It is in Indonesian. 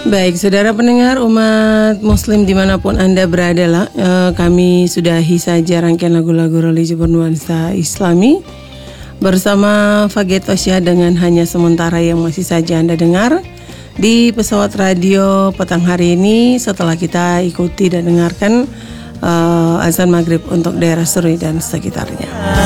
Baik, saudara pendengar umat muslim dimanapun Anda berada lah, kami sudahi saja rangkaian lagu-lagu religi bernuansa Islami bersama Faget Osya dengan Hanya Sementara yang masih saja Anda dengar di pesawat radio petang hari ini setelah kita ikuti dan dengarkan azan maghrib untuk daerah Serui dan sekitarnya.